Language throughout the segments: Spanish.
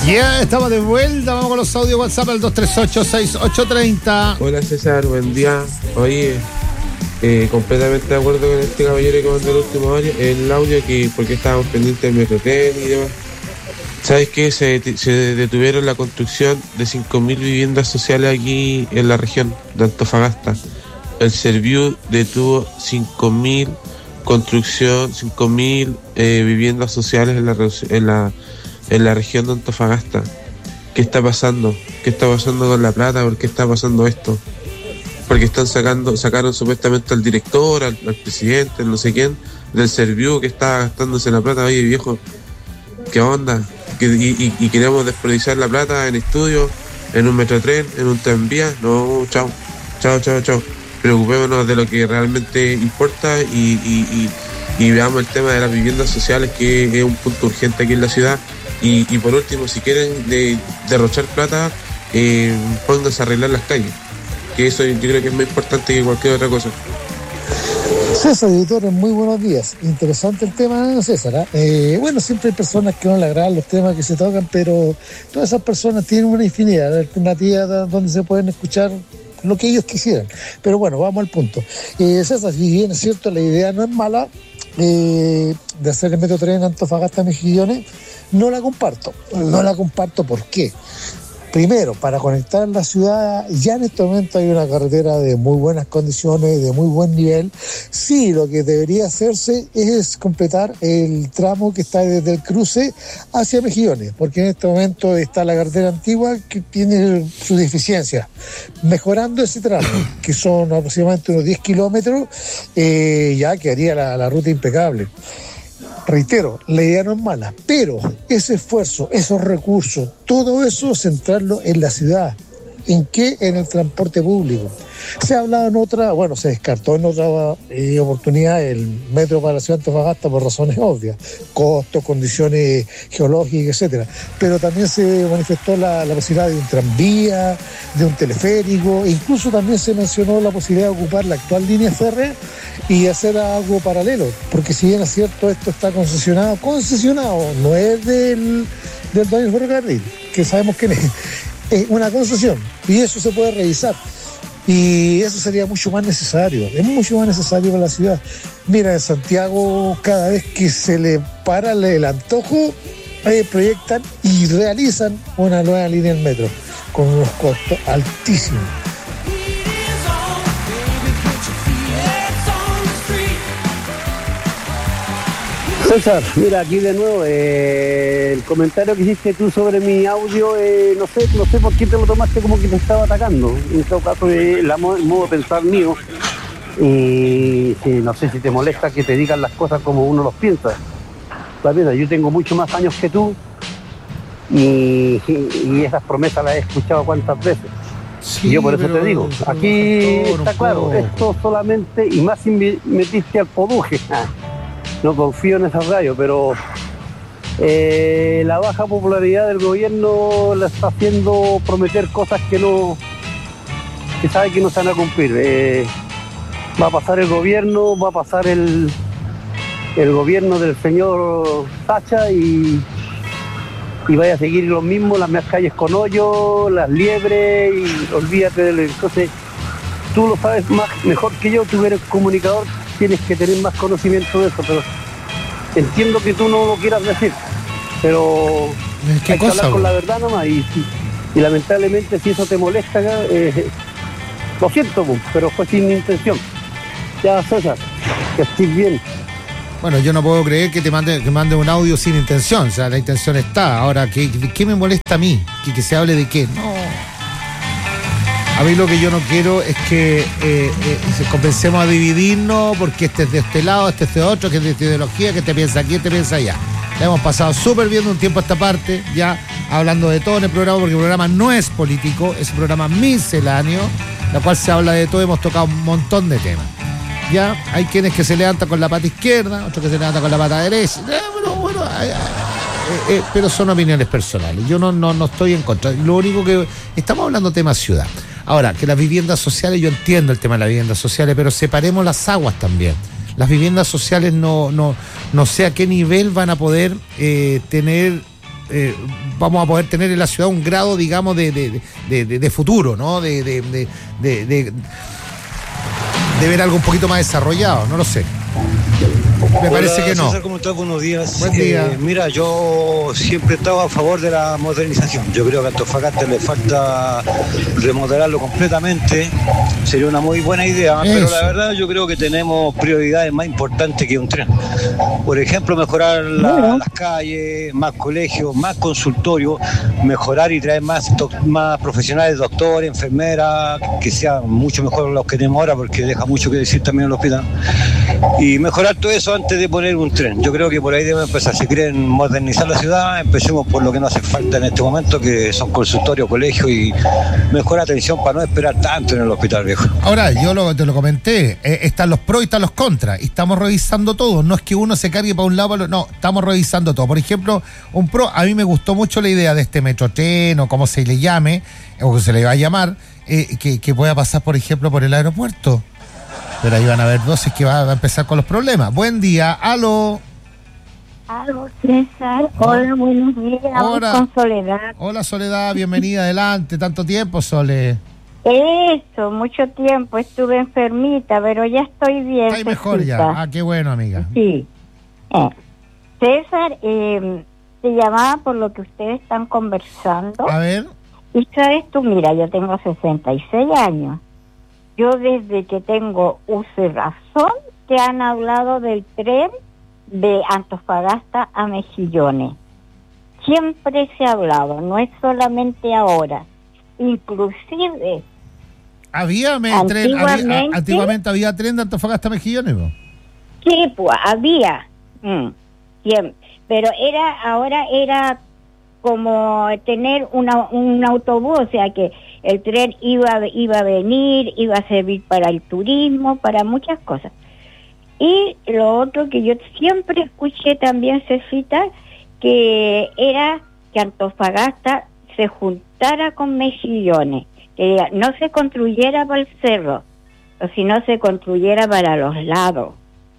Ya estamos de vuelta, vamos con los audios WhatsApp al 238-6830. Hola César, buen día. Oye, completamente de acuerdo con este caballero que mandó el audio, que porque estábamos pendientes del Metrotren y demás. ¿Sabes qué? Se detuvieron la construcción de 5.000 viviendas sociales aquí en la región de Antofagasta. El Serviu detuvo 5.000 viviendas sociales en la región de Antofagasta. ¿Qué está pasando? ¿Qué está pasando con La Plata? ¿Por qué está pasando esto? Porque sacaron supuestamente al director, al presidente, no sé quién, del Serviu, que está gastándose la plata. Oye, viejo, ¿qué onda? Y queremos desperdiciar la plata en estudios, en un metrotren, en un tranvía. No, chao. Preocupémonos de lo que realmente importa y veamos el tema de las viviendas sociales, que es un punto urgente aquí en la ciudad. Y por último, si quieren derrochar plata, pónganse a arreglar las calles, que eso yo creo que es más importante que cualquier otra cosa. César, editores, muy buenos días. Interesante el tema, César. Bueno, siempre hay personas que no le agradan los temas que se tocan, pero todas esas personas tienen una infinidad de alternativas donde se pueden escuchar lo que ellos quisieran. Pero bueno, vamos al punto. César, si bien es cierto, la idea no es mala, de hacer el Metrotren en Antofagasta Mejillones, no la comparto. ¿Por qué? Primero, para conectar la ciudad, ya en este momento hay una carretera de muy buenas condiciones, de muy buen nivel. Sí, lo que debería hacerse es completar el tramo que está desde el cruce hacia Mejillones, porque en este momento está la carretera antigua que tiene sus deficiencias. Mejorando ese tramo, que son aproximadamente unos 10 kilómetros, ya quedaría la ruta impecable. Reitero, la idea no es mala, pero ese esfuerzo, esos recursos, todo eso centrarlo en la ciudad. ¿En qué? En el transporte público. Se ha hablado se descartó en otra oportunidad el metro para la ciudad de Antofagasta por razones obvias, costos, condiciones geológicas, etcétera. Pero también se manifestó la posibilidad de un tranvía, de un teleférico, e incluso también se mencionó la posibilidad de ocupar la actual línea férrea y hacer algo paralelo, porque si bien es cierto, esto está concesionado, no es del dueño del ferrocarril, que sabemos quién es una concesión, y eso se puede revisar. Y eso sería mucho más necesario, es mucho más necesario para la ciudad. Mira, en Santiago, cada vez que se le para el antojo, proyectan y realizan una nueva línea del metro, con unos costos altísimos. César, mira, aquí de nuevo, el comentario que hiciste tú sobre mi audio, no sé por qué te lo tomaste como que te estaba atacando. En todo caso, el modo de pensar mío, y sí, no sé si te molesta que te digan las cosas como uno los piensa. Mira, yo tengo mucho más años que tú y esas promesas las he escuchado cuántas veces. Sí, y yo por eso te digo, aquí está claro, esto solamente, y más si metiste al poduje. No confío en esa radio, pero la baja popularidad del gobierno la está haciendo prometer cosas que sabe que no se van a cumplir. Va a pasar el gobierno, va a pasar el gobierno del señor Sacha y vaya a seguir lo mismo, las mismas calles con hoyo, las liebres, y olvídate entonces, tú lo sabes mejor que yo, tú eres comunicador, tienes que tener más conocimiento de eso, pero entiendo que tú no lo quieras decir, pero hay que hablar con la verdad nomás, y lamentablemente si eso te molesta, lo siento, pero fue sin intención. Ya, César, que estés bien. Bueno, yo no puedo creer que mande un audio sin intención, o sea, la intención está. Ahora, ¿qué me molesta a mí? ¿Que se hable de qué? No. A mí lo que yo no quiero es que comencemos a dividirnos porque este es de este lado, este es de otro, que es de esta ideología, que te piensa aquí, te piensa allá. La hemos pasado súper bien de un tiempo a esta parte, ya hablando de todo en el programa, porque el programa no es político, es un programa misceláneo, la cual se habla de todo, hemos tocado un montón de temas. Ya hay quienes que se levantan con la pata izquierda, otros que se levantan con la pata derecha, pero son opiniones personales. Yo no estoy en contra. Lo único que estamos hablando de temas ciudad. Ahora, que las viviendas sociales, yo entiendo el tema de las viviendas sociales, pero separemos las aguas también. Las viviendas sociales no sé a qué nivel van a poder tener vamos a poder tener en la ciudad un grado, digamos, de futuro, ¿no? De ver algo un poquito más desarrollado, no lo sé. Me parece que no. César, ¿cómo estás? Buenos días. Buen día. Mira, yo siempre he estado a favor de la modernización. Yo creo que a Antofagasta le falta remodelarlo completamente. Sería una muy buena idea, pero la verdad yo creo que tenemos prioridades más importantes que un tren. Por ejemplo, mejorar las calles, más colegios, más consultorios, mejorar y traer más profesionales, doctores, enfermeras, que sean mucho mejor los que tenemos ahora, porque deja mucho que decir también en el hospital. Y mejorar todo eso antes de poner un tren. Yo creo que por ahí debe empezar. Si quieren modernizar la ciudad, empecemos por lo que nos hace falta en este momento, que son consultorios, colegios y mejor atención para no esperar tanto en el hospital, viejo. Ahora, te lo comenté, están los pros y están los contras, y estamos revisando todo. No es que uno se cargue para un lado, no, estamos revisando todo. Por ejemplo, un pro, a mí me gustó mucho la idea de este metrotren, o como se le llame, o que se le va a llamar, que pueda pasar, por ejemplo, por el aeropuerto. Pero ahí van a haber voces que va a empezar con los problemas. Buen día, aló. Aló, César. Hola, buenos días. Hola. Con Soledad. Hola, Soledad, bienvenida, adelante. Tanto tiempo, Sole. Eso, mucho tiempo. Estuve enfermita, pero ya estoy bien. Está mejor ya. Ah, qué bueno, amiga. Sí. César, te llamaba por lo que ustedes están conversando. A ver. Y sabes tú, mira, yo tengo 66 años. Yo desde que tengo uso y razón te han hablado del tren de Antofagasta a Mejillones. Siempre se ha hablado, no es solamente ahora. Inclusive antiguamente había tren de Antofagasta a Mejillones, ¿no? Sí, pues había. Siempre. Pero ahora era como tener un autobús, o sea que el tren iba a venir, iba a servir para el turismo, para muchas cosas. Y lo otro que yo siempre escuché también, Cecita, que era que Antofagasta se juntara con Mejillones, que no se construyera para el cerro, o si no se construyera para los lados.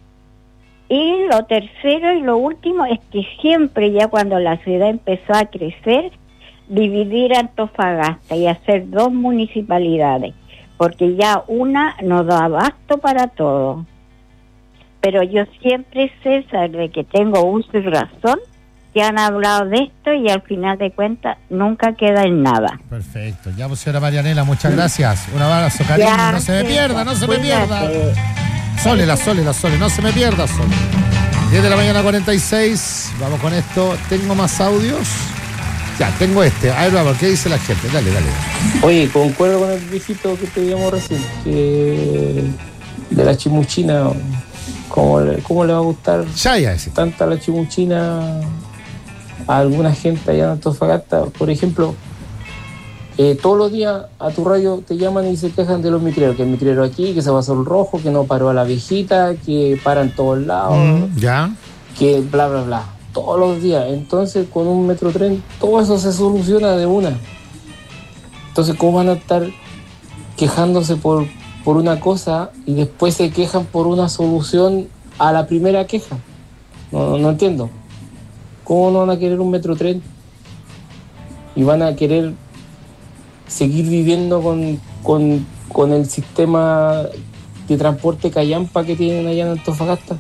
Y lo tercero y lo último es que siempre, ya cuando la ciudad empezó a crecer, dividir Antofagasta y hacer 2 municipalidades, porque ya una no da abasto para todo. Pero yo siempre, César, de que tengo uso y razón, que han hablado de esto y al final de cuentas nunca queda en nada. Perfecto. Ya, pues, señora Marianela, muchas gracias. Un abrazo, cariño. Ya, no se me pierda, no se me pierda. Sole, no se me pierda, Sole. 10 de la mañana, 46. Vamos con esto. ¿Tengo más audios? Ya, tengo este. A ver, vamos, ¿qué dice la gente? Dale. Oye, concuerdo con el viejito que te llamó recién, que de la chimuchina, ¿cómo le va a gustar tanta la chimuchina a alguna gente allá en Antofagasta? Por ejemplo, todos los días a tu radio te llaman y se quejan de los mitreros, que el mitrero aquí, que se pasó el rojo, que no paró a la viejita, que para en todos lados, que bla, bla, bla. Todos los días. Entonces, con un metrotren, todo eso se soluciona de una. Entonces, ¿cómo van a estar quejándose por una cosa y después se quejan por una solución a la primera queja? No entiendo. ¿Cómo no van a querer un metrotren? Y van a querer seguir viviendo con el sistema de transporte callampa que tienen allá en Antofagasta.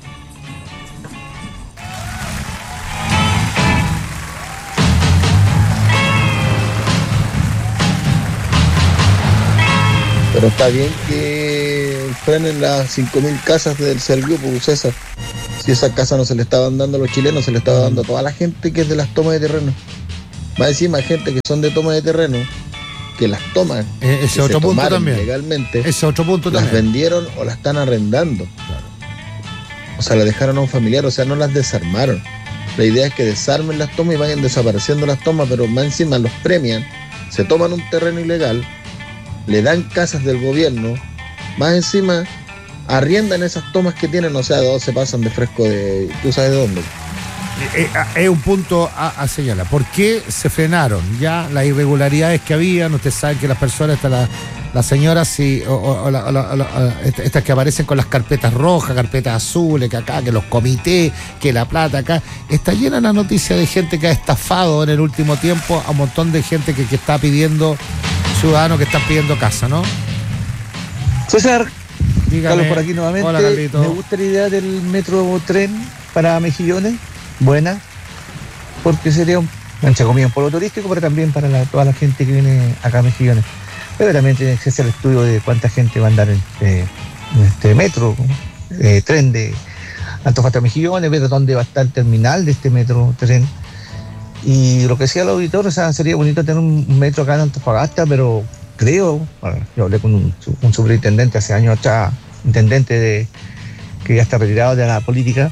Pero está bien que frenen las 5.000 casas del Serviupo, César. Si esas casas no se le estaban dando a los chilenos, se le estaba dando a toda la gente que es de las tomas de terreno. Más encima hay gente que son de toma de terreno, que las toman, ese otro punto también legalmente, ese otro punto las también vendieron o las están arrendando. Claro. O sea, las dejaron a un familiar, o sea, no las desarmaron. La idea es que desarmen las tomas y vayan desapareciendo las tomas, pero más encima los premian, se toman un terreno ilegal, le dan casas del gobierno, más encima arriendan esas tomas que tienen, o sea, se pasan de fresco de... ¿Tú sabes de dónde? es un punto a señalar. ¿Por qué se frenaron? Ya las irregularidades que habían, ustedes saben que las personas, las señoras estas que aparecen con las carpetas rojas, carpetas azules, que acá, que los comités, que la plata acá, está llena la noticia de gente que ha estafado en el último tiempo a un montón de gente que está pidiendo, ciudadanos que están pidiendo casa, ¿no? César, dígame. Carlos por aquí nuevamente. Hola, Carlito. Me gusta la idea del metro tren para Mejillones, buena, porque sería entre comillas, un polo turístico, pero también para toda la gente que viene acá a Mejillones. Pero también tiene que hacer el estudio de cuánta gente va a andar en este metro, tren de Antofagasta a Mejillones, ver dónde va a estar el terminal de este metro tren. Y lo que decía el auditor, o sea, sería bonito tener un metro acá en Antofagasta, pero creo, bueno, yo hablé con un superintendente hace años atrás, intendente que ya está retirado de la política,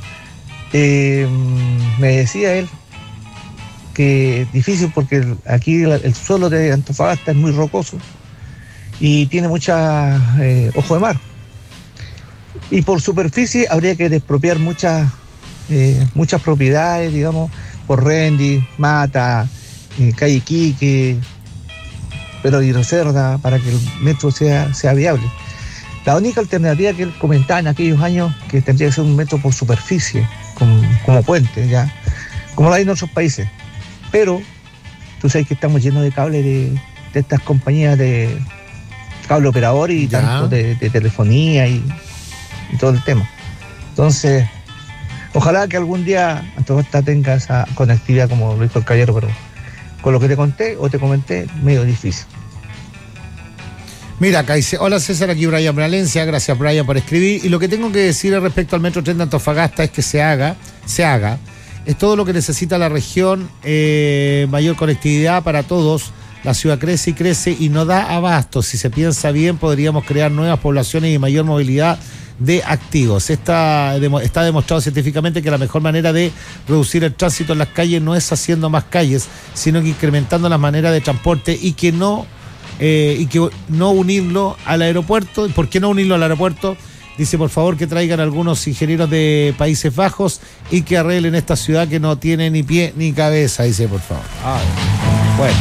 me decía él que es difícil porque aquí el suelo de Antofagasta es muy rocoso y tiene mucha ojo de mar. Y por superficie habría que despropiar muchas propiedades, digamos, por Rendi, Mata, Calle Iquique, pero Hidrocerda, para que el metro sea viable. La única alternativa que él comentaba en aquellos años, que tendría que ser un metro por superficie, como puente, ya, como lo hay en otros países. Pero tú sabes que estamos llenos de cables de estas compañías de cable operador y tanto de telefonía y todo el tema. Entonces, ojalá que algún día Antofagasta tenga esa conectividad como lo hizo el caballero, pero con lo que te conté o te comenté, medio difícil. Mira, acá dice, hola César, aquí Brian Valencia, gracias Brian por escribir. Y lo que tengo que decir respecto al Metro Tren de Antofagasta es que se haga, es todo lo que necesita la región, mayor conectividad para todos. La ciudad crece y crece y no da abasto. Si se piensa bien, podríamos crear nuevas poblaciones y mayor movilidad de activos. Está demostrado científicamente que la mejor manera de reducir el tránsito en las calles no es haciendo más calles, sino que incrementando las maneras de transporte y que no unirlo al aeropuerto. ¿Por qué no unirlo al aeropuerto? Dice, por favor, que traigan algunos ingenieros de Países Bajos y que arreglen esta ciudad que no tiene ni pie ni cabeza, dice, por favor. Ay, bueno.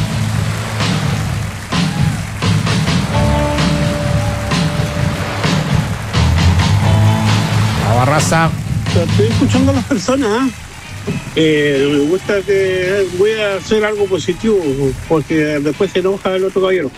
La Barraza. Estoy escuchando a las personas, me gusta que voy a hacer algo positivo, porque después se enoja el otro caballero.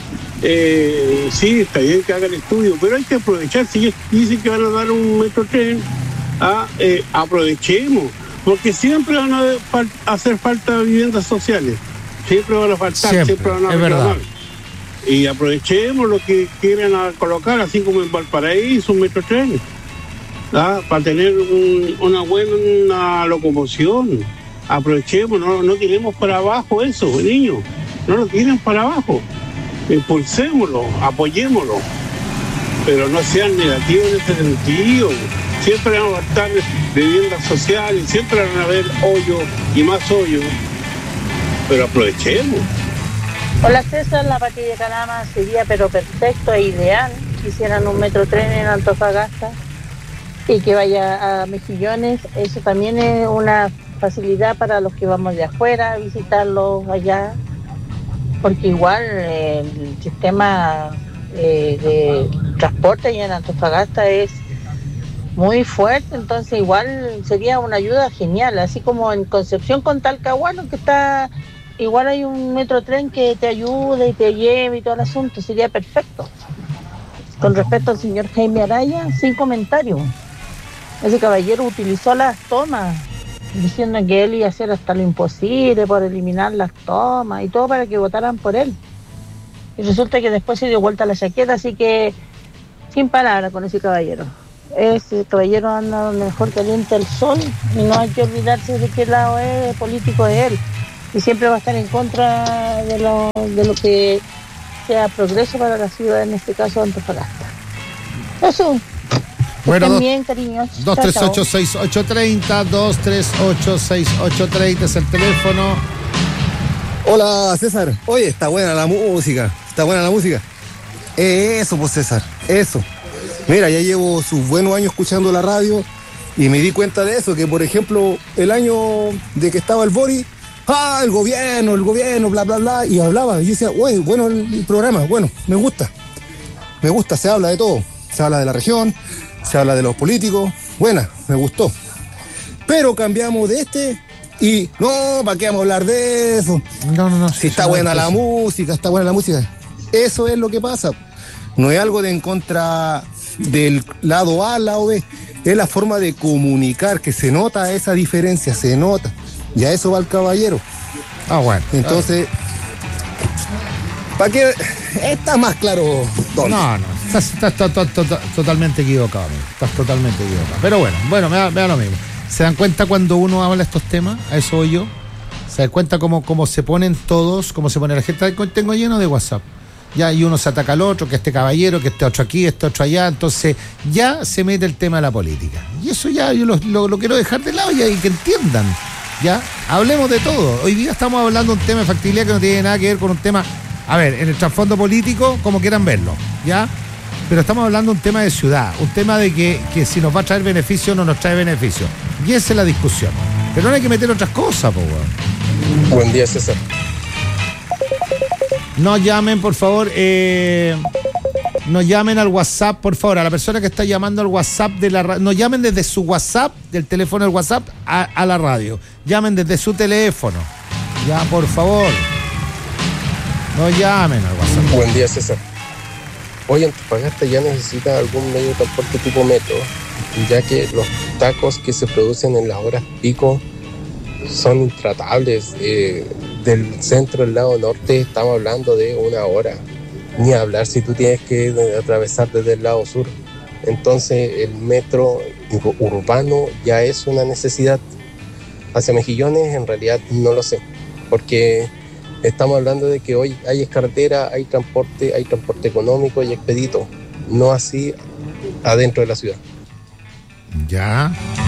Sí, está bien que hagan estudio, pero hay que aprovechar. Si ellos dicen que van a dar un metro tren, aprovechemos, porque siempre van a hacer falta viviendas sociales, siempre van a faltar, siempre van a reclamar. Y aprovechemos lo que quieran colocar, así como en Valparaíso, un metro tren, para tener una buena locomoción. Aprovechemos, no tiremos para abajo eso, niños, no lo tiren para abajo. Impulsémoslo, apoyémoslo, pero no sean negativos en ese sentido. Siempre van a estar viviendas sociales, siempre van a haber hoyos y más hoyos, pero aprovechemos. Hola César, la Patilla de Calama sería pero perfecto e ideal que hicieran un metro tren en Antofagasta y que vaya a Mejillones. Eso también es una facilidad para los que vamos de afuera a visitarlos allá, porque igual el sistema de transporte allá en Antofagasta es muy fuerte, entonces igual sería una ayuda genial, así como en Concepción con Talcahuano, que está, igual hay un metro tren que te ayuda y te lleva y todo el asunto, sería perfecto. Con respecto al señor Jaime Araya, sin comentario. Ese caballero utilizó las tomas, diciendo que él iba a hacer hasta lo imposible por eliminar las tomas y todo para que votaran por él. Y resulta que después se dio vuelta la chaqueta, así que sin palabras con ese caballero. Ese caballero anda donde mejor calienta el sol y no hay que olvidarse de qué lado es político de él. Y siempre va a estar en contra de lo que sea progreso para la ciudad, en este caso Antofagasta. Eso. Bueno, bien, cariños. 238-6830, 238-6830 es el teléfono. Hola César, oye, está buena la música. Eso pues César, eso. Mira, ya llevo sus buenos años escuchando la radio Y me di cuenta de eso, que por ejemplo, el año de que estaba el Boric, el gobierno, bla, bla, bla, y hablaba. Y yo decía, uy, bueno el programa, bueno, me gusta, se habla de todo. Se habla de la región, se habla de los políticos, buena, me gustó. Pero cambiamos de y no, ¿para qué vamos a hablar de eso? No. Si está buena la música, Eso es lo que pasa. No es algo de en contra del lado A, lado B. Es la forma de comunicar, que se nota esa diferencia, se nota. Y a eso va el caballero. Bueno. Entonces, ¿para qué? Está más claro, Don. No. Estás totalmente equivocado, amigo. Estás totalmente equivocado. Pero bueno, me da lo mismo. ¿Se dan cuenta cuando uno habla estos temas? A eso voy yo. ¿Se dan cuenta cómo se ponen todos, cómo se pone la gente? Tengo lleno de WhatsApp. Ya, y uno se ataca al otro, que este caballero, que este otro aquí, este otro allá. Entonces, ya se mete el tema de la política. Y eso ya yo lo quiero dejar de lado ya, y que entiendan. Ya, hablemos de todo. Hoy día estamos hablando de un tema de factibilidad que no tiene nada que ver con un tema, a ver, en el trasfondo político, como quieran verlo, ¿ya? Pero estamos hablando de un tema de ciudad, un tema de que si nos va a traer beneficio o no nos trae beneficio. Y esa es la discusión. Pero no hay que meter otras cosas, po, weón. Buen día, César. No llamen, por favor, no llamen al WhatsApp, por favor, a la persona que está llamando al WhatsApp de la radio. No llamen desde su WhatsApp, del teléfono del WhatsApp, a la radio. Llamen desde su teléfono. Ya, por favor. No llamen al WhatsApp. Buen día, César. Hoy Antofagasta ya necesita algún medio de transporte tipo metro, ya que los tacos que se producen en las horas pico son intratables. Del centro al lado norte estamos hablando de 1 hora, ni hablar si tú tienes que atravesar desde el lado sur. Entonces el metro urbano ya es una necesidad. Hacia Mejillones en realidad no lo sé, porque estamos hablando de que hoy hay carretera, hay transporte económico y expedito, no así adentro de la ciudad. Ya.